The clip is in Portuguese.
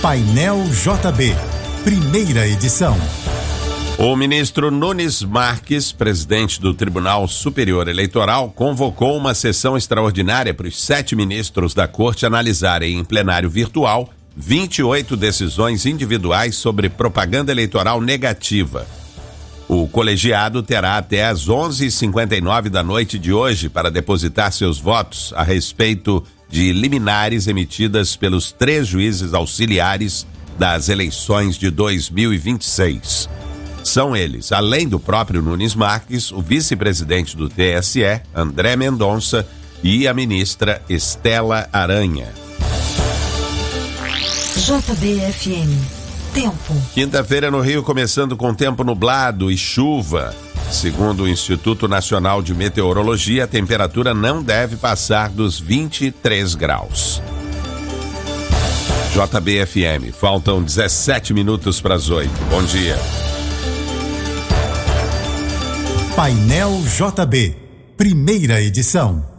Painel JB, primeira edição. O ministro Nunes Marques, presidente do Tribunal Superior Eleitoral, convocou uma sessão extraordinária para os 7 ministros da Corte analisarem em plenário virtual 28 decisões individuais sobre propaganda eleitoral negativa. O colegiado terá até às 11h59 da noite de hoje para depositar seus votos a respeito de liminares emitidas pelos 3 juízes auxiliares das eleições de 2026. São eles, além do próprio Nunes Marques, o vice-presidente do TSE, André Mendonça, e a ministra Estela Aranha. JBFM. Tempo. Quinta-feira no Rio, começando com tempo nublado e chuva. Segundo o Instituto Nacional de Meteorologia, a temperatura não deve passar dos 23 graus. JBFM, faltam 17 minutos para as 8. Bom dia. Painel JB, primeira edição.